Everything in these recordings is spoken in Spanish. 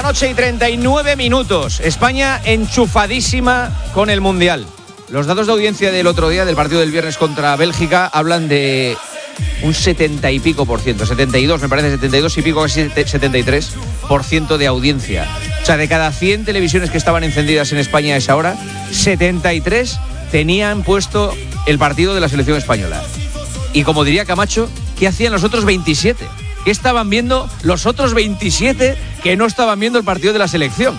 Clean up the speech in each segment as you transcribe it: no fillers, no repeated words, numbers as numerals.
noche y 39 minutos. España enchufadísima con el Mundial. Los datos de audiencia del otro día, del partido del viernes contra Bélgica, hablan de un 70 y pico por ciento, 72 me parece, 72 y pico, casi 73% de audiencia. O sea, de cada 100 televisiones que estaban encendidas en España a esa hora, 73 tenían puesto el partido de la selección española. Y como diría Camacho, ¿qué hacían los otros 27? ¿Qué estaban viendo los otros 27 que no estaban viendo el partido de la selección?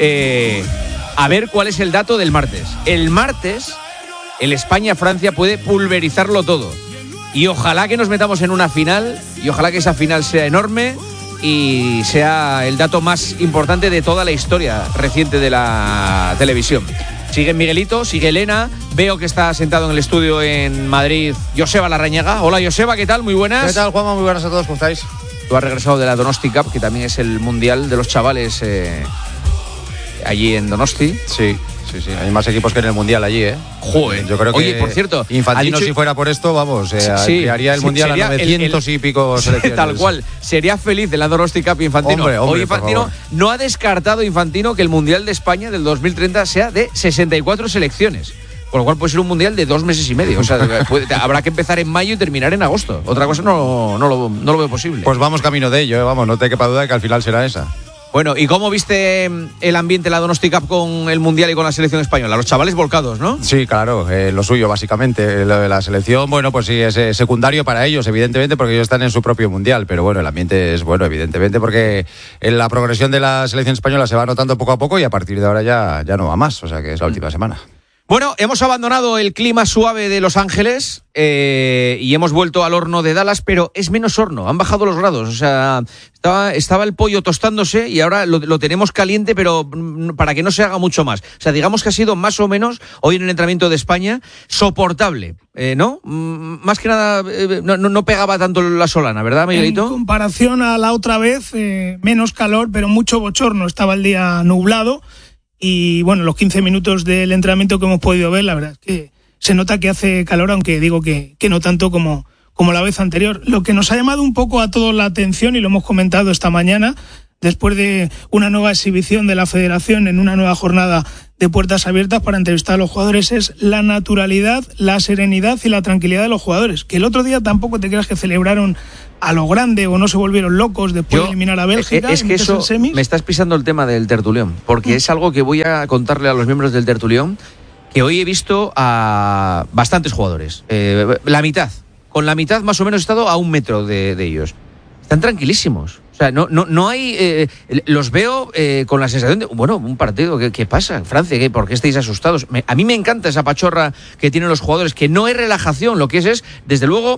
A ver cuál es el dato del martes. El martes, el España-Francia puede pulverizarlo todo. Y ojalá que nos metamos en una final, y ojalá que esa final sea enorme y sea el dato más importante de toda la historia reciente de la televisión. Sigue Miguelito, sigue Elena, veo que está sentado en el estudio en Madrid Joseba Larrañaga. Hola Joseba, ¿qué tal? Muy buenas. ¿Qué tal, Juanma? Muy buenas a todos, ¿cómo estáis? Tú has regresado de la Donosti Cup, que también es el mundial de los chavales allí en Donosti. Sí. Hay más equipos que en el Mundial allí, ¿eh? Joder. Yo creo que, oye, por cierto, Infantino, si fuera por esto, vamos, crearía el Mundial a 900 y pico selecciones. Tal cual. Sería feliz de la Donosti Cup Infantino. Hombre, hoy Infantino no ha descartado Infantino que el Mundial de España del 2030 sea de 64 selecciones. Con lo cual puede ser un Mundial de 2 meses y medio. O sea, habrá que empezar en mayo y terminar en agosto. Otra cosa no lo veo posible. Pues vamos camino de ello, vamos, no te quepa duda de que al final será esa. Bueno, ¿y cómo viste el ambiente en la Donosti Cup con el Mundial y con la selección española? Los chavales volcados, ¿no? Sí, claro, lo suyo básicamente. Lo de la selección, bueno, pues sí, es secundario para ellos, evidentemente, porque ellos están en su propio Mundial. Pero bueno, el ambiente es bueno, evidentemente, porque en la progresión de la selección española se va notando poco a poco y a partir de ahora ya no va más, o sea que es la última semana. Bueno, hemos abandonado el clima suave de Los Ángeles y hemos vuelto al horno de Dallas, pero es menos horno, han bajado los grados. O sea, estaba el pollo tostándose y ahora lo tenemos caliente, pero para que no se haga mucho más. O sea, digamos que ha sido más o menos, hoy en el entrenamiento de España, soportable, ¿no? Más que nada, no pegaba tanto la solana, ¿verdad, Miguelito? En comparación a la otra vez, menos calor, pero mucho bochorno. Estaba el día nublado. Y bueno, los 15 minutos del entrenamiento que hemos podido ver, la verdad es que se nota que hace calor, aunque digo que no tanto como la vez anterior. Lo que nos ha llamado un poco a todos la atención, y lo hemos comentado esta mañana, después de una nueva exhibición de la Federación en una nueva jornada de puertas abiertas para entrevistar a los jugadores, es la naturalidad, la serenidad y la tranquilidad de los jugadores. Que el otro día tampoco te creas que celebraron a lo grande o no se volvieron locos después de eliminar a Bélgica. Es que eso me estás pisando el tema del tertulión, porque es algo que voy a contarle a los miembros del tertulión, que hoy he visto a bastantes jugadores, con la mitad más o menos he estado a 1 metro de ellos. Están tranquilísimos. O sea, no hay... los veo con la sensación de, bueno, un partido, ¿qué pasa? Francia, ¿por qué estáis asustados? A mí me encanta esa pachorra que tienen los jugadores, que no es relajación, lo que es desde luego,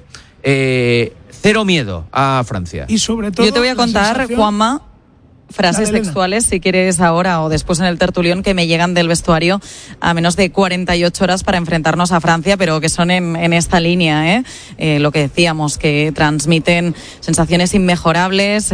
cero miedo a Francia. Y sobre todo... Yo te voy a contar, Juanma, frases textuales, si quieres ahora o después en el tertulión, que me llegan del vestuario a menos de 48 horas para enfrentarnos a Francia, pero que son en esta línea, lo que decíamos, que transmiten sensaciones inmejorables.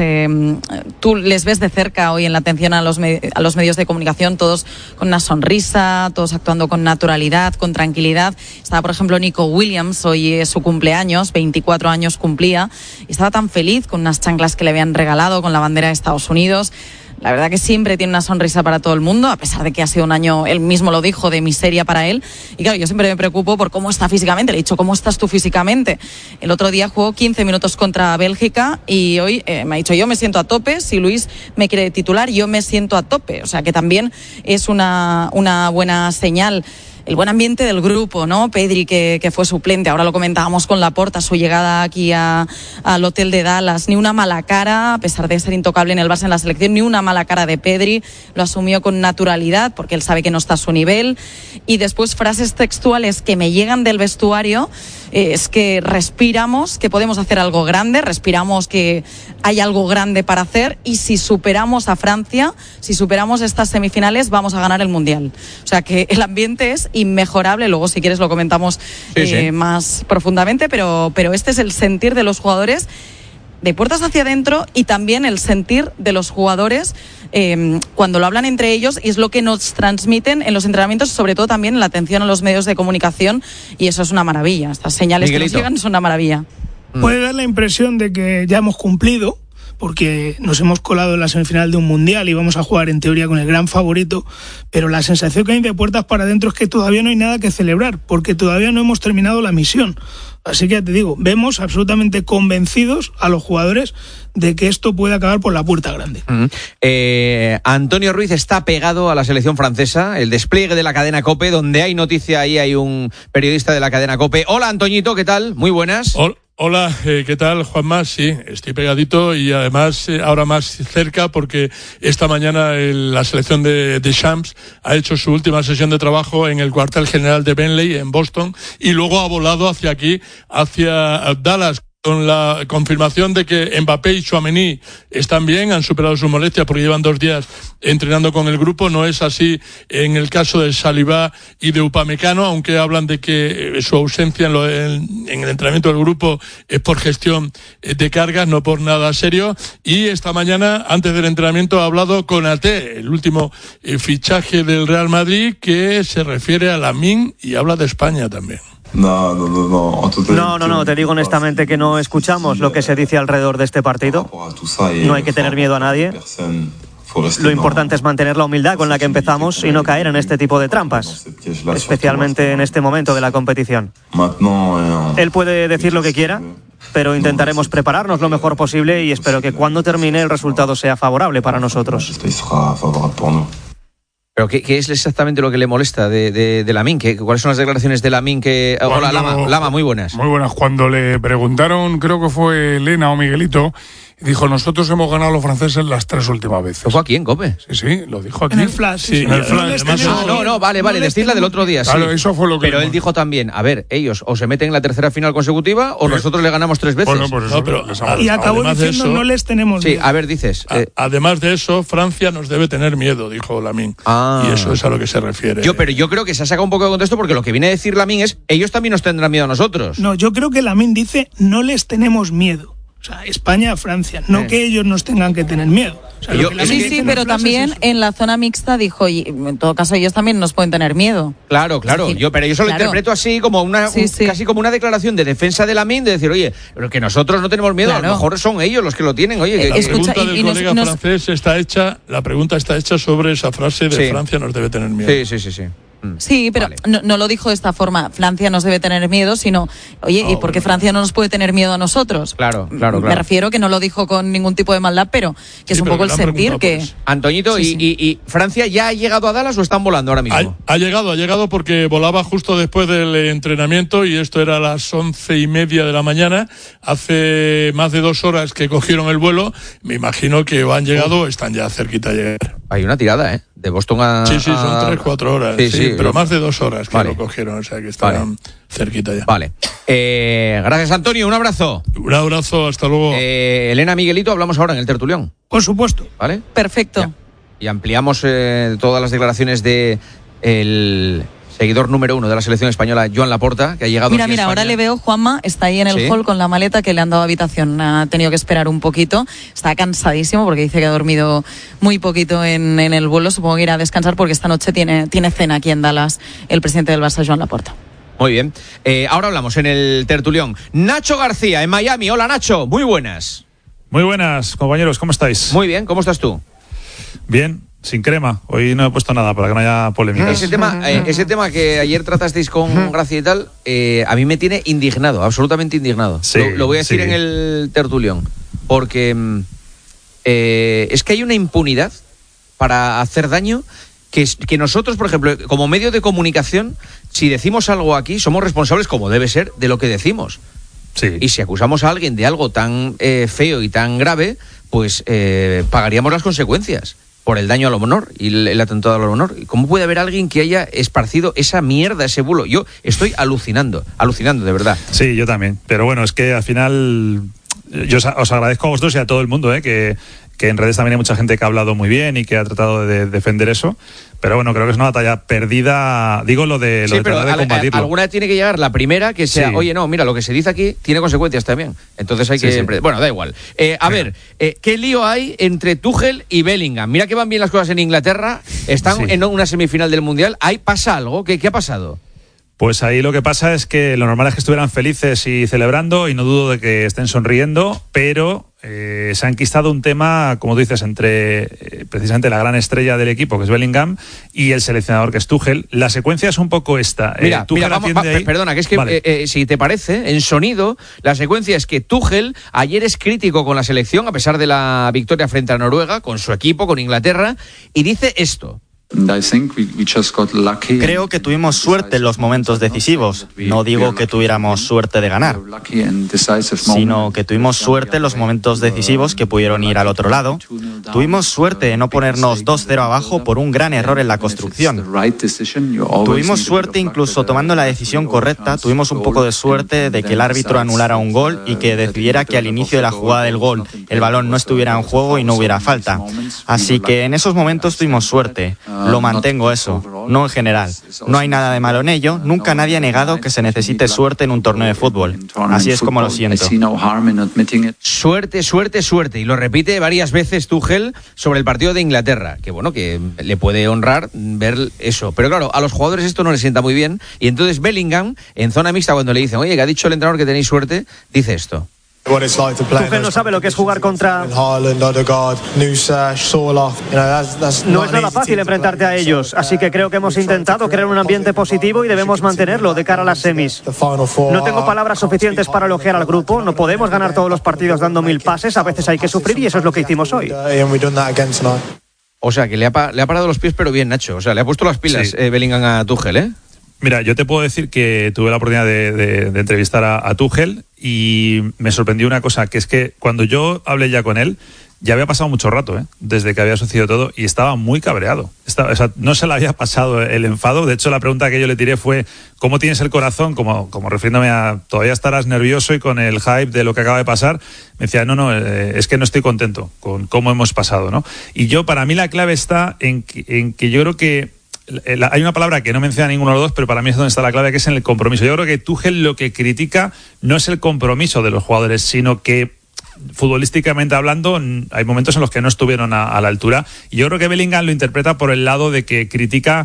Tú les ves de cerca hoy en la atención a los medios de comunicación, todos con una sonrisa, todos actuando con naturalidad, con tranquilidad. Estaba, por ejemplo, Nico Williams, hoy es su cumpleaños, 24 años cumplía, y estaba tan feliz con unas chanclas que le habían regalado con la bandera de Estados Unidos. La verdad que siempre tiene una sonrisa para todo el mundo, a pesar de que ha sido un año, él mismo lo dijo, de miseria para él. Y claro, yo siempre me preocupo por cómo está físicamente. Le he dicho, ¿cómo estás tú físicamente? El otro día jugó 15 minutos contra Bélgica y hoy me ha dicho, yo me siento a tope. Si Luis me quiere titular, yo me siento a tope. O sea que también es una buena señal. El buen ambiente del grupo, ¿no? Pedri, que fue suplente, ahora lo comentábamos con Laporta, su llegada aquí al hotel de Dallas, ni una mala cara, a pesar de ser intocable en el Barça en la selección, ni una mala cara de Pedri, lo asumió con naturalidad, porque él sabe que no está a su nivel. Y después frases textuales que me llegan del vestuario, es que respiramos que podemos hacer algo grande, respiramos que hay algo grande para hacer, y si superamos a Francia, si superamos estas semifinales, vamos a ganar el Mundial. O sea que el ambiente es inmejorable. Luego, si quieres, lo comentamos más profundamente, pero este es el sentir de los jugadores de puertas hacia adentro, y también el sentir de los jugadores cuando lo hablan entre ellos, y es lo que nos transmiten en los entrenamientos, sobre todo también en la atención a los medios de comunicación, y eso es una maravilla. Estas señales, Miguelito, que nos llegan son una maravilla. Puede dar la impresión de que ya hemos cumplido, porque nos hemos colado en la semifinal de un mundial y vamos a jugar en teoría con el gran favorito, pero la sensación que hay de puertas para adentro es que todavía no hay nada que celebrar, porque todavía no hemos terminado la misión. Así que ya te digo, vemos absolutamente convencidos a los jugadores de que esto puede acabar por la puerta grande. Antonio Ruiz está pegado a la selección francesa, el despliegue de la cadena COPE, donde hay noticia, ahí hay un periodista de la cadena COPE. Hola, Antoñito, ¿qué tal? Muy buenas. Hola, ¿qué tal, Juanma? Sí, estoy pegadito y además ahora más cerca porque esta mañana la selección de Deschamps ha hecho su última sesión de trabajo en el cuartel general de Bentley en Boston y luego ha volado hacia aquí, hacia Dallas, con la confirmación de que Mbappé y Tchouaméni están bien, han superado sus molestias porque llevan 2 días entrenando con el grupo. No es así en el caso de Saliba y de Upamecano, aunque hablan de que su ausencia en el entrenamiento del grupo es por gestión de cargas, no por nada serio. Y esta mañana, antes del entrenamiento, ha hablado con Ate, el último fichaje del Real Madrid, que se refiere a Lamine y habla de España también. No, te digo honestamente que no escuchamos lo que se dice alrededor de este partido. No hay que tener miedo a nadie. Lo importante es mantener la humildad con la que empezamos y no caer en este tipo de trampas, especialmente en este momento de la competición. Él puede decir lo que quiera, pero intentaremos prepararnos lo mejor posible y espero que cuando termine el resultado sea favorable para nosotros. ¿Pero qué es exactamente lo que le molesta de Lamine? ¿Cuáles son las declaraciones de Lamine? Hola, Lama, muy buenas. Muy buenas. Cuando le preguntaron, creo que fue Elena o Miguelito, dijo, nosotros hemos ganado a los franceses las 3 últimas veces. ¿Lo fue aquí en COPE? Sí, lo dijo aquí. En el Flash. Sí, en el Flash. Vale, decís la del otro día, claro, sí. Eso fue lo que... Pero él dijo también, a ver, ellos o se meten en la tercera final consecutiva o nosotros le ganamos 3 veces. Bueno, pues eso, y acabó diciendo, no les tenemos miedo. Sí, a ver, dices... Además de eso, Francia nos debe tener miedo, dijo Lamine. Y eso es a lo que se refiere. Pero yo creo que se ha sacado un poco de contexto porque lo que viene a decir Lamine es, ellos también nos tendrán miedo a nosotros. No, yo creo que Lamine dice, no les tenemos miedo. O sea, España, Francia, no que ellos nos tengan que tener miedo. O sea, sí, pero también en la zona mixta dijo, y en todo caso ellos también nos pueden tener miedo. Claro. Pero yo solo interpreto así como casi como una declaración de defensa de Lamine, de decir, oye, pero que nosotros no tenemos miedo, a lo mejor son ellos los que lo tienen. Oye, la pregunta del colega francés está hecha, la pregunta está hecha sobre esa frase de Francia nos debe tener miedo. Sí. Sí, pero vale. no lo dijo de esta forma, Francia nos debe tener miedo, sino, oye, ¿y por qué Francia no nos puede tener miedo a nosotros? Claro. Me refiero que no lo dijo con ningún tipo de maldad, pero que es un poco el sentir que... Antoñito, ¿y Francia ya ha llegado a Dallas o están volando ahora mismo? Ha llegado porque volaba justo después del entrenamiento y esto era a las 11:30 de la mañana. Hace más de 2 horas que cogieron el vuelo. Me imagino que han llegado o están ya cerquita de llegar. Hay una tirada, de Boston a... Sí, son 3-4 horas. Sí, pero más de 2 horas que lo cogieron, o sea que estaban cerquita ya. Vale. Gracias, Antonio, un abrazo. Un abrazo, hasta luego. Elena, Miguelito, hablamos ahora en el tertulión. Por supuesto. ¿Vale? Perfecto. Ya. Y ampliamos todas las declaraciones de el seguidor número 1 de la selección española, Joan Laporta, que ha llegado aquí a España. Ahora le veo, Juanma, está ahí en el hall con la maleta que le han dado habitación. Ha tenido que esperar un poquito. Está cansadísimo porque dice que ha dormido muy poquito en el vuelo. Supongo que irá a descansar porque esta noche tiene cena aquí en Dallas el presidente del Barça, Joan Laporta. Muy bien. Ahora hablamos en el tertulión. Nacho García, en Miami. Hola, Nacho. Muy buenas. Muy buenas, compañeros. ¿Cómo estáis? Muy bien. ¿Cómo estás tú? Bien. Sin crema. Hoy no he puesto nada para que no haya polémicas. Ese tema que ayer tratasteis con Gracia y tal, a mí me tiene indignado, absolutamente indignado. Sí, lo voy a decir en el tertulión. Porque es que hay una impunidad para hacer daño que nosotros, por ejemplo, como medio de comunicación, si decimos algo aquí, somos responsables, como debe ser, de lo que decimos. Sí. Y si acusamos a alguien de algo tan feo y tan grave, pues pagaríamos las consecuencias. Por el daño al honor y el atentado al honor. ¿Cómo puede haber alguien que haya esparcido esa mierda, ese bulo? Yo estoy alucinando, de verdad. Sí, yo también. Pero bueno, es que al final yo os agradezco a vosotros y a todo el mundo, que en redes también hay mucha gente que ha hablado muy bien y que ha tratado de defender eso. Pero bueno, creo que es una batalla perdida. Digo lo de tratar de combatirlo. Alguna tiene que llegar la primera que sea, oye, no, mira, lo que se dice aquí tiene consecuencias también. Entonces hay que... Bueno, da igual. A ver, ¿qué lío hay entre Tuchel y Bellingham? Mira que van bien las cosas en Inglaterra. Están en una semifinal del Mundial. ¿Ahí pasa algo? ¿Qué ha pasado? Pues ahí lo que pasa es que lo normal es que estuvieran felices y celebrando, y no dudo de que estén sonriendo, pero se ha enquistado un tema, como tú dices, entre precisamente la gran estrella del equipo, que es Bellingham, y el seleccionador, que es Tuchel. La secuencia es un poco esta. Mira, perdona, que es que vale. Si te parece, en sonido, la secuencia es que Tuchel ayer es crítico con la selección, a pesar de la victoria frente a Noruega, con su equipo, con Inglaterra, y dice esto. Creo que tuvimos suerte en los momentos decisivos. No digo que tuviéramos suerte de ganar, sino que tuvimos suerte en los momentos decisivos que pudieron ir al otro lado. Tuvimos suerte de no ponernos 2-0 abajo por un gran error en la construcción. Tuvimos suerte incluso tomando la decisión correcta. Tuvimos un poco de suerte de que el árbitro anulara un gol y que decidiera que al inicio de la jugada del gol el balón no estuviera en juego y no hubiera falta. Así que en esos momentos tuvimos suerte. Lo mantengo eso, no en general. No hay nada de malo en ello. Nunca nadie ha negado que se necesite suerte en un torneo de fútbol. Así es como lo siento. Suerte, suerte, suerte. Y lo repite varias veces Tuchel sobre el partido de Inglaterra. Que bueno, que le puede honrar ver eso. Pero claro, a los jugadores esto no les sienta muy bien. Y entonces Bellingham, en zona mixta, cuando le dicen, oye, que ha dicho el entrenador que tenéis suerte, dice esto. Tuchel no sabe lo que es jugar contra... No es nada fácil enfrentarte a ellos, así que creo que hemos intentado crear un ambiente positivo y debemos mantenerlo de cara a las semis. No tengo palabras suficientes para elogiar al grupo, no podemos ganar todos los partidos dando 1000 pases, a veces hay que sufrir y eso es lo que hicimos hoy. O sea, que le ha parado los pies, pero bien, Nacho. O sea, le ha puesto las pilas, sí. Bellingham a Tuchel, ¿eh? Mira, yo te puedo decir que tuve la oportunidad de entrevistar a Tuchel y me sorprendió una cosa, que es que cuando yo hablé ya con él, ya había pasado mucho rato, desde que había sucedido todo, y estaba muy cabreado. O sea, no se le había pasado el enfado. De hecho, la pregunta que yo le tiré fue, ¿cómo tienes el corazón? Como refiriéndome a, todavía estarás nervioso y con el hype de lo que acaba de pasar. Me decía, no, es que no estoy contento con cómo hemos pasado, ¿no? Y para mí la clave está en que yo creo que hay una palabra que no menciona ninguno de los dos, pero para mí es donde está la clave, que es en el compromiso. Yo creo que Tuchel lo que critica no es el compromiso de los jugadores, sino que futbolísticamente hablando hay momentos en los que no estuvieron a la altura, y yo creo que Bellingham lo interpreta por el lado de que critica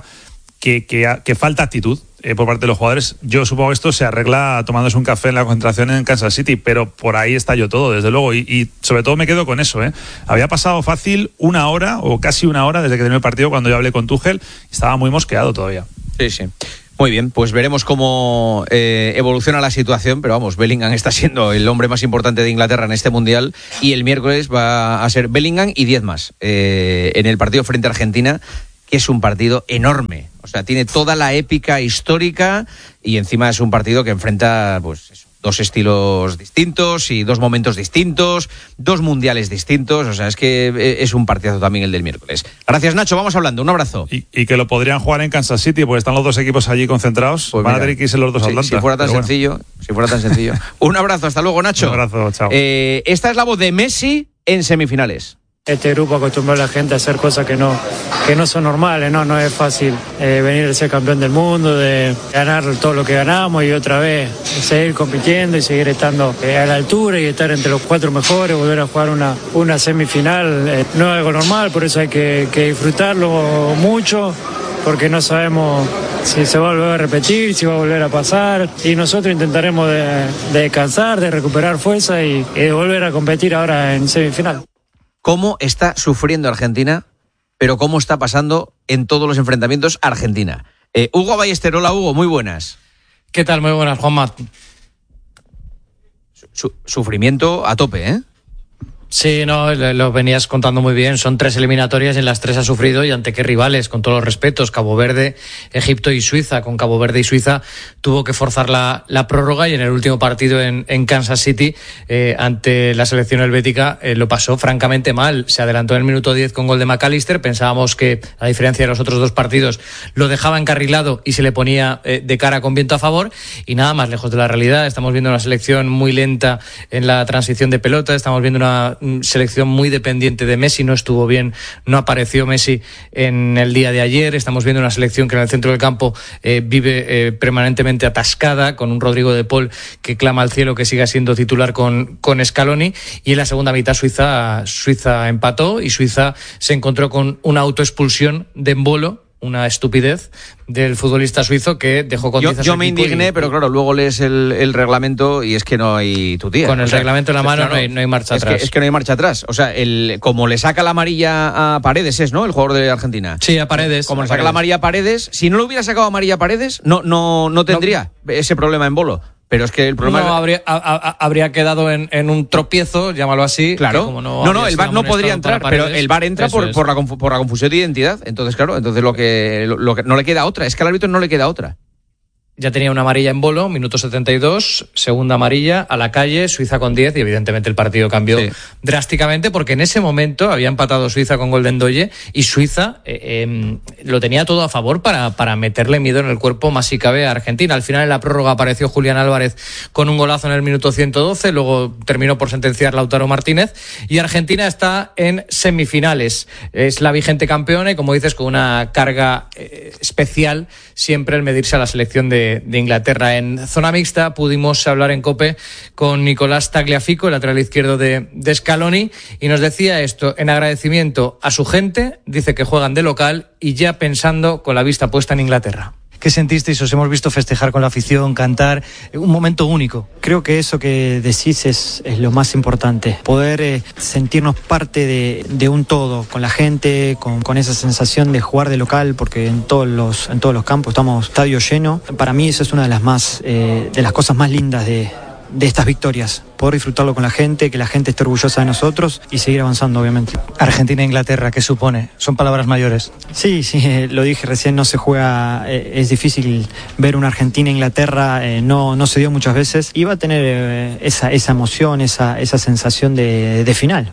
que falta actitud por parte de los jugadores. Yo supongo que esto se arregla tomándose un café en la concentración en Kansas City, pero por ahí estalló todo, desde luego, y sobre todo me quedo con eso. Había pasado fácil una hora o casi una hora desde que terminó el partido cuando yo hablé con Tuchel, estaba muy mosqueado todavía. Sí. Muy bien, pues veremos cómo evoluciona la situación, pero vamos, Bellingham está siendo el hombre más importante de Inglaterra en este Mundial, y el miércoles va a ser Bellingham y 10 más en el partido frente a Argentina, que es un partido enorme. O sea, tiene toda la épica histórica y encima es un partido que enfrenta, pues eso, 2 estilos distintos y 2 momentos distintos, 2 mundiales distintos. O sea, es que es un partidazo también el del miércoles. Gracias, Nacho, vamos hablando. Un abrazo. Y que lo podrían jugar en Kansas City, porque están los 2 equipos allí concentrados. Pues van a tener que irse los 2 a Atlanta. Si fuera tan sencillo. Un abrazo, hasta luego, Nacho. Un abrazo, chao. Esta es la voz de Messi en semifinales. Este grupo acostumbró a la gente a hacer cosas que no son normales, no es fácil venir a ser campeón del mundo, de ganar todo lo que ganamos y otra vez seguir compitiendo y seguir estando a la altura y estar entre los 4 mejores, volver a jugar una semifinal. No es algo normal, por eso hay que disfrutarlo mucho, porque no sabemos si se va a volver a repetir, si va a volver a pasar, y nosotros intentaremos de descansar, de recuperar fuerza y de volver a competir ahora en semifinal. Cómo está sufriendo Argentina, pero cómo está pasando en todos los enfrentamientos Argentina. Hugo Ballester, hola Hugo, muy buenas. ¿Qué tal? Muy buenas, Juanma. Sufrimiento a tope, ¿eh? Sí, no, lo venías contando muy bien. Son 3 eliminatorias y en las 3 ha sufrido, y ante qué rivales, con todos los respetos: Cabo Verde, Egipto y Suiza. Con Cabo Verde y Suiza tuvo que forzar la prórroga, y en el último partido en Kansas City, ante la selección helvética, lo pasó francamente mal. Se adelantó en el minuto 10 con gol de McAllister. Pensábamos que, a diferencia de los otros 2 partidos, lo dejaba encarrilado y se le ponía de cara con viento a favor, y nada más lejos de la realidad. Estamos viendo una selección muy lenta en la transición de pelota, estamos viendo una selección muy dependiente de Messi. No estuvo bien, no apareció Messi en el día de ayer. Estamos viendo una selección que en el centro del campo vive permanentemente atascada, con un Rodrigo de Paul que clama al cielo que siga siendo titular con Scaloni, y en la segunda mitad Suiza empató, y Suiza se encontró con una autoexpulsión de Embolo, una estupidez del futbolista suizo que dejó con 10 a su Yo me equipo indigné, pero claro, luego lees el reglamento y es que no hay tutía. Con el reglamento en la mano, claro, no hay marcha atrás. Es que no hay marcha atrás. O sea, como le saca la amarilla a Paredes, ¿no? El jugador de Argentina. Sí, a Paredes. Como le saca la amarilla a Paredes, si no le hubiera sacado amarilla a Paredes, no tendría ese problema en Bolo. Pero es que el problema habría quedado en un tropiezo, llámalo así. Claro. El VAR no podría entrar, pero el VAR entra por la confusión de identidad. Entonces, claro, lo que no le queda otra. Es que al árbitro no le queda otra. Ya tenía una amarilla en Bolo, minuto 72, segunda amarilla, a la calle, Suiza con 10, y evidentemente el partido cambió drásticamente porque en ese momento había empatado Suiza con gol de Ndoye y Suiza lo tenía todo a favor para meterle miedo en el cuerpo más si cabe a Argentina. Al final en la prórroga apareció Julián Álvarez con un golazo en el minuto 112, luego terminó por sentenciar Lautaro Martínez y Argentina está en semifinales. Es la vigente campeona y, como dices, con una carga especial siempre el medirse a la selección de Inglaterra. En zona mixta pudimos hablar en COPE con Nicolás Tagliafico, el lateral izquierdo de Scaloni, y nos decía esto: en agradecimiento a su gente, dice que juegan de local y ya pensando con la vista puesta en Inglaterra. ¿Qué sentisteis? Os hemos visto festejar con la afición, cantar, un momento único. Creo que eso que decís es lo más importante, poder sentirnos parte de un todo, con la gente, con esa sensación de jugar de local, porque en todos los campos estamos estadio lleno. Para mí eso es una de las cosas más lindas de estas victorias, poder disfrutarlo con la gente, que la gente esté orgullosa de nosotros y seguir avanzando, obviamente. Argentina e Inglaterra, ¿qué supone? Son palabras mayores. Sí, lo dije recién, no se juega, es difícil ver una Argentina-Inglaterra, no se dio muchas veces, y va a tener esa emoción, esa sensación de final.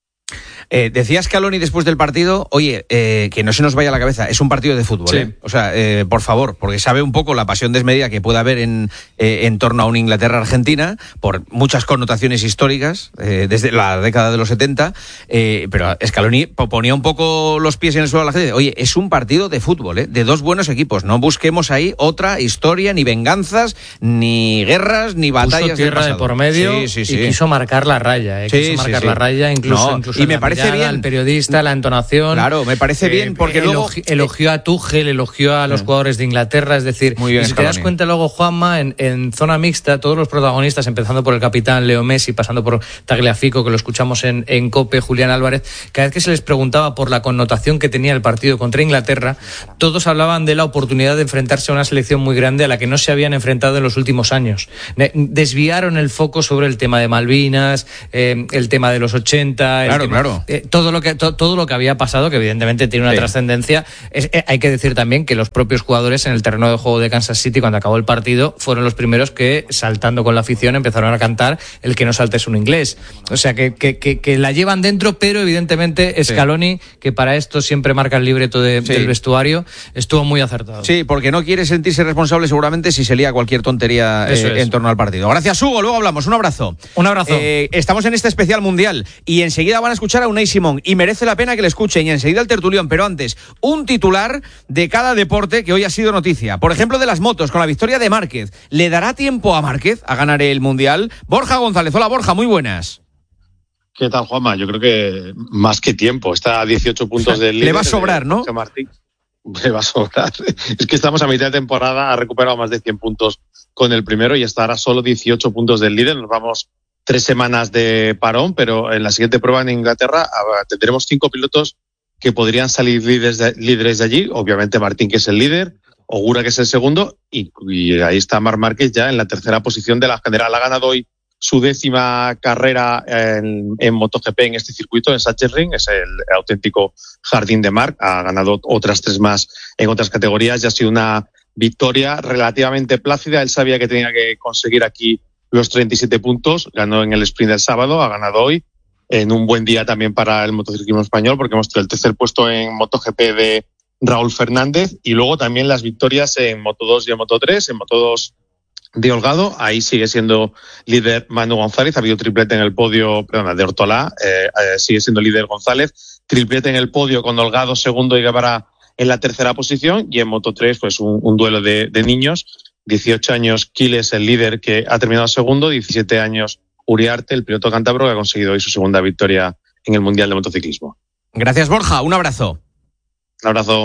Decía Scaloni después del partido, oye, que no se nos vaya la cabeza, es un partido de fútbol, sí. O sea, por favor, porque sabe un poco la pasión desmedida que puede haber en torno a una Inglaterra-Argentina, por muchas connotaciones históricas, desde la década de los 70, pero Scaloni ponía un poco los pies en el suelo a la gente. Oye, es un partido de fútbol, de dos buenos equipos, no busquemos ahí otra historia, ni venganzas, ni guerras, ni batallas. Puso tierra de por medio sí. Y quiso marcar la raya, la raya, incluso y me parece bien el periodista, la entonación. Claro, me parece bien porque luego elogió a Tuchel, elogió a los jugadores de Inglaterra, es decir, muy bien, y si te das cuenta luego, Juanma, en zona mixta, todos los protagonistas, empezando por el capitán Leo Messi, pasando por Tagliafico, que lo escuchamos en COPE, Julián Álvarez, cada vez que se les preguntaba por la connotación que tenía el partido contra Inglaterra, todos hablaban de la oportunidad de enfrentarse a una selección muy grande a la que no se habían enfrentado en los últimos años. Desviaron el foco sobre el tema de Malvinas, el tema de los 80, claro. Todo lo que había pasado, que evidentemente tiene una trascendencia. Hay que decir también que los propios jugadores en el terreno de juego de Kansas City, cuando acabó el partido, fueron los primeros que, saltando con la afición, empezaron a cantar el que no saltes un inglés. O sea, que la llevan dentro, pero evidentemente Scaloni, que para esto siempre marca el libreto del vestuario, estuvo muy acertado. Sí, porque no quiere sentirse responsable seguramente si se lía cualquier tontería en torno al partido. Gracias, Hugo, luego hablamos. Un abrazo. Un abrazo. Estamos en este especial mundial y enseguida van a escuchar a Unai Simón y merece la pena que le escuchen, y enseguida el tertulión, pero antes un titular de cada deporte que hoy ha sido noticia. Por ejemplo, de las motos, con la victoria de Márquez. ¿Le dará tiempo a Márquez a ganar el Mundial? Borja González. Hola, Borja, muy buenas. ¿Qué tal, Juanma? Yo creo que más que tiempo. Está a 18 puntos del líder. Le va a sobrar, ¿no? Martín. Le va a sobrar. Es que estamos a mitad de temporada, ha recuperado más de 100 puntos con el primero y estará solo 18 puntos del líder. Nos vamos 3 semanas de parón, pero en la siguiente prueba en Inglaterra tendremos 5 pilotos que podrían salir líderes de allí. Obviamente Martín, que es el líder, Ogura, que es el segundo, y ahí está Marc Márquez ya en la tercera posición de la general. Ha ganado hoy su 10ª carrera en MotoGP en este circuito, en Sachsenring. Es el auténtico jardín de Marc. Ha ganado otras 3 más en otras categorías y ha sido una victoria relativamente plácida. Él sabía que tenía que conseguir aquí los 37 puntos, ganó en el sprint del sábado, ha ganado hoy, en un buen día también para el motociclismo español, porque hemos tenido el tercer puesto en MotoGP de Raúl Fernández, y luego también las victorias en Moto2 y en Moto3, en Moto2 de Holgado, ahí sigue siendo líder Manu González, ha habido triplete en el podio, de Ortolá, sigue siendo líder González, triplete en el podio con Holgado segundo y Guevara en la tercera posición, y en Moto3 pues un duelo de niños. 18 años Quiles, el líder, que ha terminado segundo, 17 años Uriarte, el piloto cántabro, que ha conseguido hoy su segunda victoria en el Mundial de Motociclismo. Gracias, Borja, un abrazo. Un abrazo.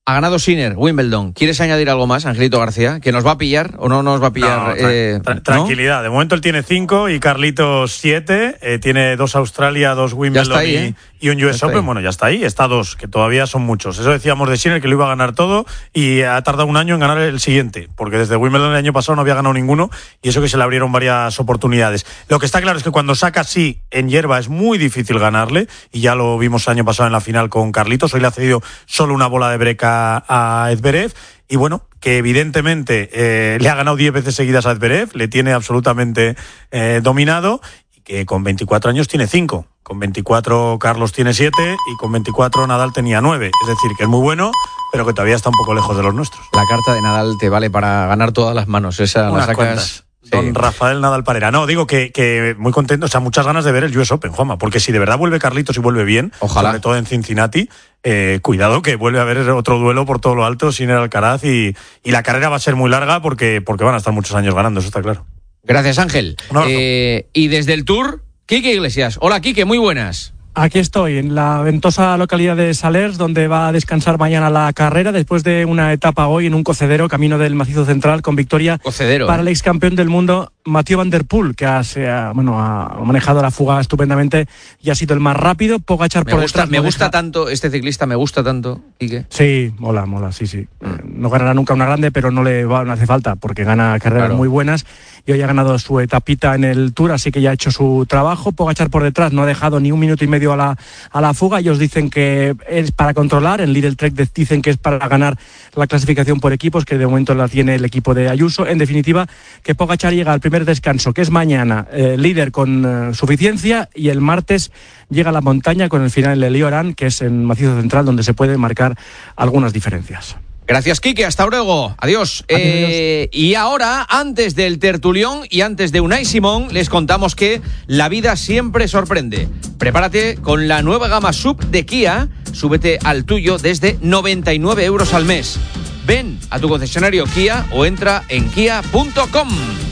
Ha ganado Sinner, Wimbledon. ¿Quieres añadir algo más, Angelito García? ¿Que nos va a pillar o no nos va a pillar? Tranquilidad. De momento él tiene 5 y Carlitos 7. Tiene 2 Australia, 2 Wimbledon y un US Open. Bueno, ya está ahí. Está 2, que todavía son muchos. Eso decíamos de Sinner, que lo iba a ganar todo y ha tardado un año en ganar el siguiente. Porque desde Wimbledon el año pasado no había ganado ninguno y eso que se le abrieron varias oportunidades. Lo que está claro es que cuando saca así en hierba es muy difícil ganarle y ya lo vimos el año pasado en la final con Carlitos. Hoy le ha cedido solo una bola de break a Zverev y bueno, que evidentemente le ha ganado 10 veces seguidas a Zverev, le tiene absolutamente dominado y que con 24 años tiene 5, con 24 Carlos tiene 7 y con 24 Nadal tenía 9, es decir, que es muy bueno, pero que todavía está un poco lejos de los nuestros. La carta de Nadal te vale para ganar todas las manos, esa la sacas... Cuentas. Don Rafael Nadal Parera. No, digo que muy contento, o sea, muchas ganas de ver el US Open, Juanma, porque si de verdad vuelve Carlitos y vuelve bien, ojalá, sobre todo en Cincinnati, cuidado que vuelve a haber otro duelo por todo lo alto, Sinner Alcaraz, y la carrera va a ser muy larga porque van a estar muchos años ganando, eso está claro. Gracias, Ángel. Y desde el Tour, Quique Iglesias. Hola, Quique, muy buenas. Aquí estoy, en la ventosa localidad de Salers, donde va a descansar mañana la carrera, después de una etapa hoy en un cocedero, camino del Macizo Central, con victoria para el ex campeón del mundo, Mathieu Van Der Poel, que ha manejado la fuga estupendamente y ha sido el más rápido. Pogačar por detrás. Me gusta tanto, este ciclista me gusta tanto, Quique. Sí, mola, sí. No ganará nunca una grande, pero no hace falta, porque gana carreras muy buenas. Y hoy ha ganado su etapita en el Tour, así que ya ha hecho su trabajo. Pogačar por detrás no ha dejado ni un minuto y medio a la fuga. Ellos dicen que es para controlar, en Lidl Trek dicen que es para ganar la clasificación por equipos, que de momento la tiene el equipo de Ayuso. En definitiva, que Pogačar llega al primer descanso, que es mañana, líder con suficiencia, y el martes llega a la montaña con el final de Lioran, que es en Macizo Central, donde se pueden marcar algunas diferencias. Gracias, Quique. Hasta luego. Adiós. Y ahora, antes del tertulión y antes de Unai Simón, les contamos que la vida siempre sorprende. Prepárate con la nueva gama SUV de Kia. Súbete al tuyo desde 99 euros al mes. Ven a tu concesionario Kia o entra en kia.com.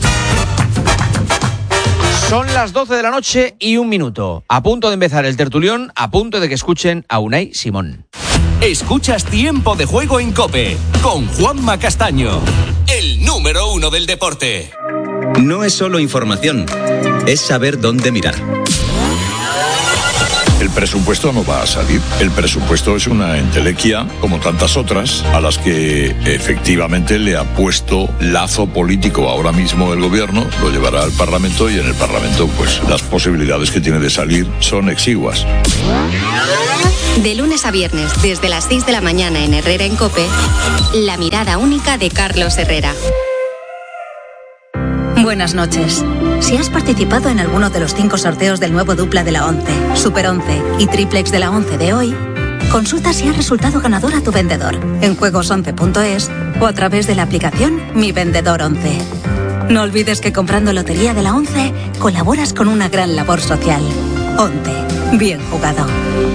Son las 12 de la noche y 1 minuto. A punto de empezar el tertulión, a punto de que escuchen a Unai Simón. Escuchas Tiempo de Juego en COPE con Juanma Castaño, el número 1 del deporte. No es solo información, es saber dónde mirar. El presupuesto no va a salir. El presupuesto es una entelequia, como tantas otras, a las que efectivamente le ha puesto lazo político ahora mismo el gobierno, lo llevará al Parlamento y en el Parlamento pues las posibilidades que tiene de salir son exiguas. De lunes a viernes, desde las 6 de la mañana en Herrera en COPE, la mirada única de Carlos Herrera. Buenas noches. Si has participado en alguno de los 5 sorteos del nuevo dupla de la 11, Super 11 y Triplex de la 11 de hoy, consulta si has resultado ganador a tu vendedor en juegos11.es o a través de la aplicación Mi Vendedor 11. No olvides que comprando Lotería de la 11 colaboras con una gran labor social. 11. Bien jugado.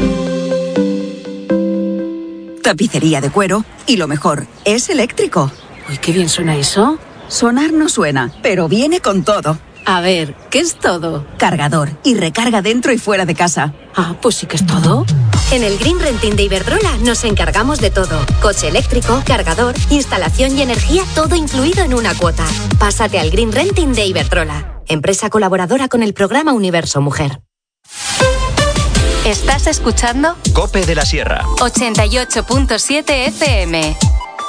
Tapicería de cuero y lo mejor, es eléctrico. Uy, qué bien suena eso. Sonar no suena, pero viene con todo. A ver, ¿qué es todo? Cargador y recarga dentro y fuera de casa. Ah, pues sí que es todo. En el Green Renting de Iberdrola nos encargamos de todo. Coche eléctrico, cargador, instalación y energía, todo incluido en una cuota. Pásate al Green Renting de Iberdrola, empresa colaboradora con el programa Universo Mujer. ¿Estás escuchando? COPE de la Sierra. 88.7 FM.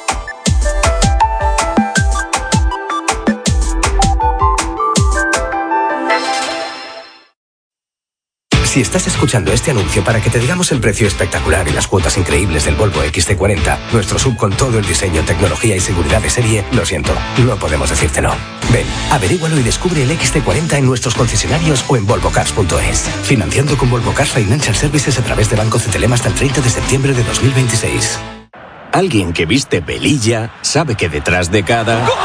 Si estás escuchando este anuncio para que te digamos el precio espectacular y las cuotas increíbles del Volvo XC40, nuestro SUV con todo el diseño, tecnología y seguridad de serie, lo siento, no podemos decirte no. Ven, averígualo y descubre el XC40 en nuestros concesionarios o en volvocars.es. Financiando con Volvo Cars Financial Services a través de Banco CTLM hasta el 30 de septiembre de 2026. Alguien que viste velilla sabe que detrás de cada... ¡Gol!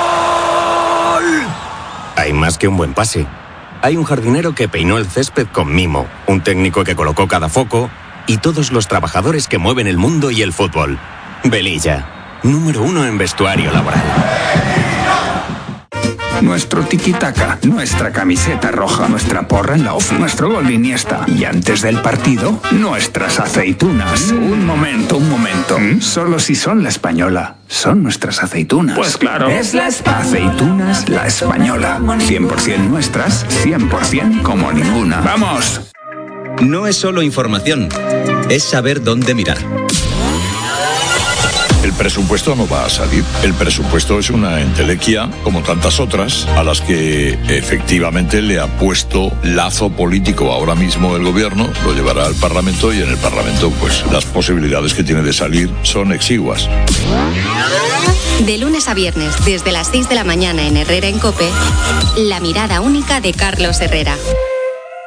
Hay más que un buen pase. Hay un jardinero que peinó el césped con mimo, un técnico que colocó cada foco y todos los trabajadores que mueven el mundo y el fútbol. Velilla, número 1 en vestuario laboral. nuestro tiki-taka, nuestra camiseta roja, nuestra porra en la OFI, nuestro gol de Iniesta. Y antes del partido, nuestras aceitunas. Un momento. Solo si son La Española. Son nuestras aceitunas. Pues claro. Es la Aceitunas La Española. 100% nuestras, 100% como ninguna. ¡Vamos! No es solo información, es saber dónde mirar. El presupuesto no va a salir. El presupuesto es una entelequia, como tantas otras, a las que efectivamente le ha puesto lazo político ahora mismo el gobierno, lo llevará al Parlamento y en el Parlamento pues las posibilidades que tiene de salir son exiguas. De lunes a viernes, desde las 6 de la mañana en Herrera en COPE, la mirada única de Carlos Herrera.